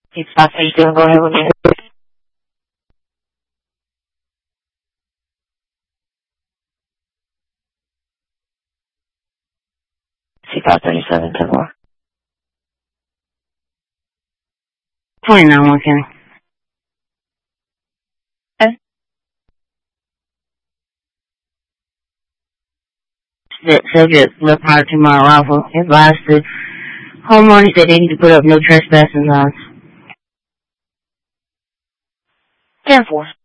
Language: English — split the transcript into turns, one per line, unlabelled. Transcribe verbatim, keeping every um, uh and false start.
It's not so you still go ahead with me. C five thirty-seven, ten more.
twenty-nine, one Kenny.
Okay.
The subject left prior to my arrival advised the homeowners that they need to put up no trespassing signs.
ten four.